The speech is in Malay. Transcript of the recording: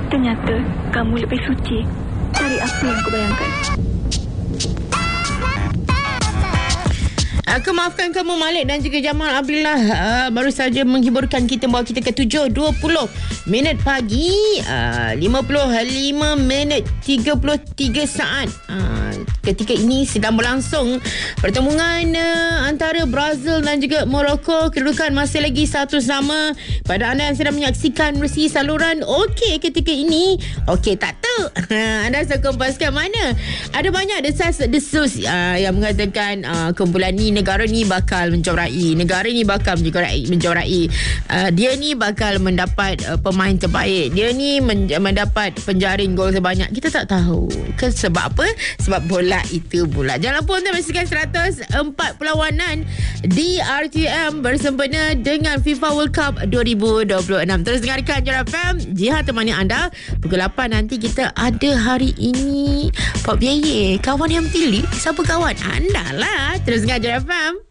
Ternyata kamu lebih suci dari apa yang aku bayangkan. Aku maafkan kamu Malik dan juga Jamal Abdullah baru saja menghiburkan kita, bawa kita ke 7.20 minit pagi, 55 minit 33 saat. Ketika ini sedang berlangsung pertemuan antara Brazil dan juga Morocco. Kedudukan masih lagi 1-1. Pada anda yang sedang menyaksikan melalui saluran okey ketika ini, okey tak tahu anda sokong pasukan mana. Ada banyak desas-desus yang mengatakan kumpulan ni, negara ni bakal mencorai, negara ni bakal mencorai, dia ni bakal mendapat pemain terbaik, dia ni mendapat penjaring gol sebanyak. Kita tak tahu sebab apa? Sebab bola itu bola. Jangan lupa untuk menyaksikan 104 perlawanan di RTM bersempena dengan FIFA World Cup 2026. Terus dengarkan Jara FM, Jihan temani anda. Pukul 8 nanti kita ada hari ini Pop Yeye. Kawan yang pilih, siapa kawan? Anda lah. Terus dengar Jara FM.